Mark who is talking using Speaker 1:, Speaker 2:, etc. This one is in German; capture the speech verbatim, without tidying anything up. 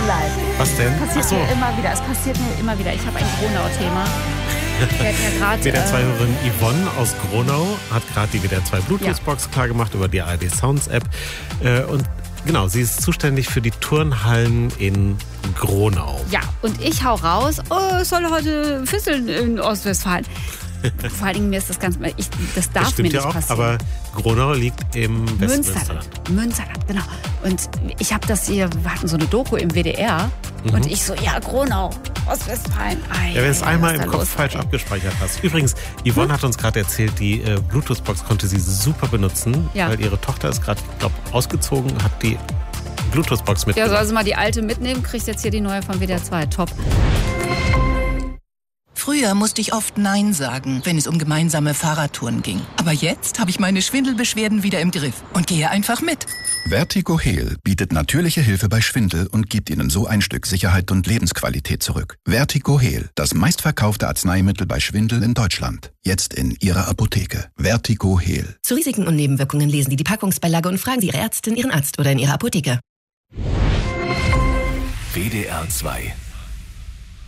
Speaker 1: leid.
Speaker 2: Was denn?
Speaker 1: Passiert
Speaker 2: Ach so.
Speaker 1: mir immer wieder. Es passiert mir immer wieder. Ich habe ein Gronau-Thema. Ja
Speaker 2: W D R zwei-Hörerin Yvonne aus Gronau hat gerade die W D R zwei Bluetooth-Box ja. klar gemach über die A R D Sounds-App. Und genau, sie ist zuständig für die Turnhallen in Gronau.
Speaker 1: Ja, und ich hau raus, oh, es soll heute fisseln in Ostwestfalen. Vor allen Dingen, mir ist das ganz, ich, das darf
Speaker 2: das stimmt
Speaker 1: mir nicht
Speaker 2: ja auch,
Speaker 1: passieren.
Speaker 2: Aber Gronau liegt im Westmünsterland.
Speaker 1: Münsterland, genau. Und ich habe das hier, wir hatten so eine Doku im W D R mhm. und ich so, ja, Gronau, Ostwestfalen. Ei,
Speaker 2: ja, wenn du es einmal im Kopf
Speaker 1: los,
Speaker 2: falsch
Speaker 1: ey.
Speaker 2: abgespeichert hast. Übrigens, Yvonne hm? hat uns gerade erzählt, die äh, Bluetooth-Box konnte sie super benutzen, ja. weil ihre Tochter ist gerade, ich glaube, ausgezogen, hat die Bluetooth-Box mitgenommen.
Speaker 1: Ja, soll sie mal die alte mitnehmen, kriegst jetzt hier die neue von W D R zwei. Top.
Speaker 3: Früher musste ich oft Nein sagen, wenn es um gemeinsame Fahrradtouren ging. Aber jetzt habe ich meine Schwindelbeschwerden wieder im Griff und gehe einfach mit.
Speaker 4: Vertigo Heal bietet natürliche Hilfe bei Schwindel und gibt Ihnen so ein Stück Sicherheit und Lebensqualität zurück. Vertigo Heal, das meistverkaufte Arzneimittel bei Schwindel in Deutschland. Jetzt in Ihrer Apotheke. Vertigo Heal.
Speaker 5: Zu Risiken und Nebenwirkungen lesen Sie die Packungsbeilage und fragen Sie Ihre Ärztin, Ihren Arzt oder in Ihrer Apotheke.
Speaker 6: W D R zwei